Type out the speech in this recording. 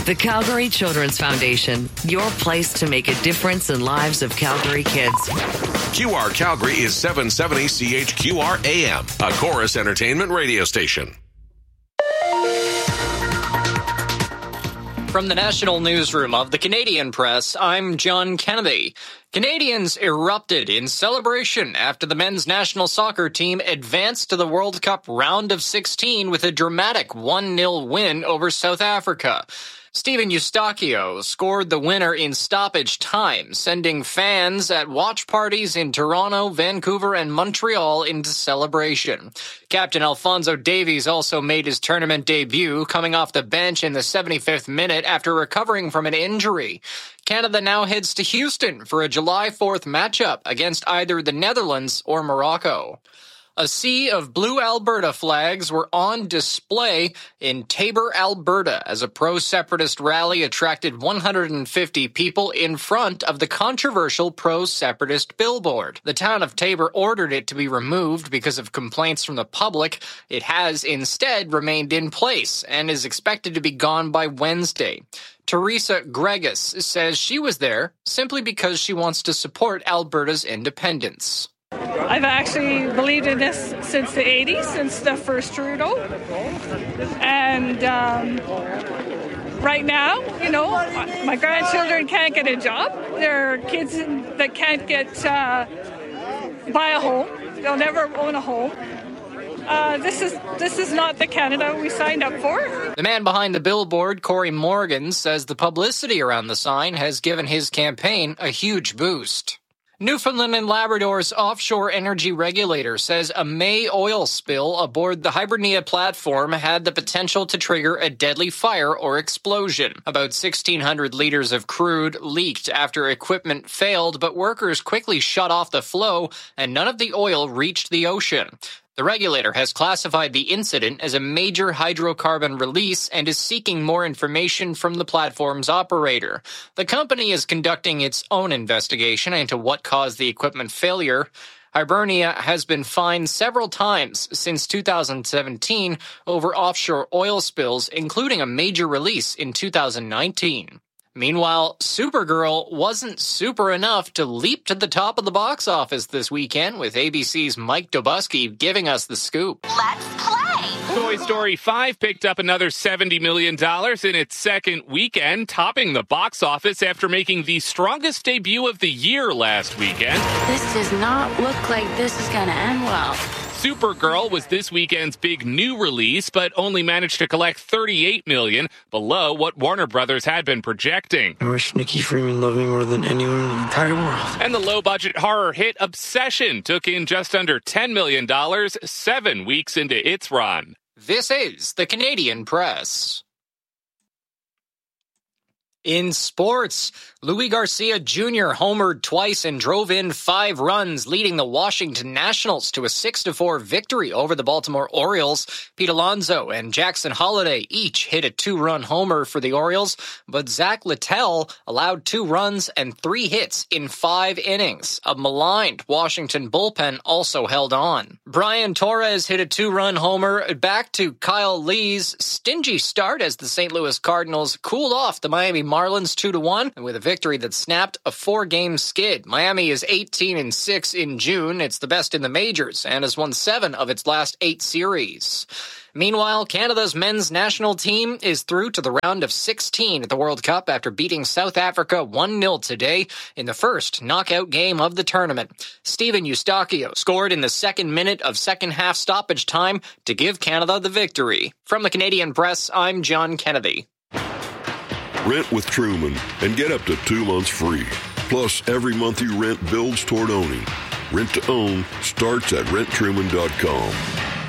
The Calgary Children's Foundation, your place to make a difference in lives of Calgary kids. QR Calgary is 770 CHQR AM, a Chorus Entertainment radio station. From the National Newsroom of the Canadian Press, I'm John Kennedy. Canadians erupted in celebration after the men's national soccer team advanced to the World Cup round of 16 with a dramatic 1-0 win over South Africa. Stephen Eustachio scored the winner in stoppage time, sending fans at watch parties in Toronto, Vancouver, and Montreal into celebration. Captain Alphonso Davies also made his tournament debut, coming off the bench in the 75th minute after recovering from an injury. Canada now heads to Houston for a July 4th matchup against either the Netherlands or Morocco. A sea of blue Alberta flags were on display in Taber, Alberta, as a pro-separatist rally attracted 150 people in front of the controversial pro-separatist billboard. The town of Taber ordered it to be removed because of complaints from the public. It has instead remained in place and is expected to be gone by Wednesday. Teresa Gregus says she was there simply because she wants to support Alberta's independence. I've actually believed in this since the 80s, since the first Trudeau. And right now, you know, my grandchildren can't get a job. There are kids that can't buy a home. They'll never own a home. This is not the Canada we signed up for. The man behind the billboard, Corey Morgan, says the publicity around the sign has given his campaign a huge boost. Newfoundland and Labrador's offshore energy regulator says a May oil spill aboard the Hibernia platform had the potential to trigger a deadly fire or explosion. About 1,600 liters of crude leaked after equipment failed, but workers quickly shut off the flow and none of the oil reached the ocean. The regulator has classified the incident as a major hydrocarbon release and is seeking more information from the platform's operator. The company is conducting its own investigation into what caused the equipment failure. Hibernia has been fined several times since 2017 over offshore oil spills, including a major release in 2019. Meanwhile, Supergirl wasn't super enough to leap to the top of the box office this weekend, with ABC's Mike Dobusky giving us the scoop. Let's play! Toy Story 5 picked up another $70 million in its second weekend, topping the box office after making the strongest debut of the year last weekend. This does not look like this is going to end well. Supergirl was this weekend's big new release, but only managed to collect $38 million, below what Warner Brothers had been projecting. I wish Nikki Freeman loved me more than anyone in the entire world. And the low-budget horror hit Obsession took in just under $10 million 7 weeks into its run. This is the Canadian Press. In sports, Louis Garcia Jr. homered twice and drove in 5 runs, leading the Washington Nationals to a 6-4 victory over the Baltimore Orioles. Pete Alonso and Jackson Holliday each hit a 2-run homer for the Orioles, but Zach Littell allowed 2 runs and 3 hits in 5 innings. A maligned Washington bullpen also held on. Brian Torres hit a 2-run homer back to Kyle Lee's stingy start as the St. Louis Cardinals cooled off the Miami Marlins 2-1, and with a victory that snapped a 4-game skid. Miami is 18-6 in June. It's the best in the majors and has won 7 of its last 8 series. Meanwhile, Canada's men's national team is through to the round of 16 at the World Cup after beating South Africa 1-0 today in the first knockout game of the tournament. Stephen Eustachio scored in the 2nd minute of second-half stoppage time to give Canada the victory. From the Canadian Press, I'm John Kennedy. Rent with Truman and get up to 2 months free. Plus, every month you rent builds toward owning. Rent to own starts at renttruman.com.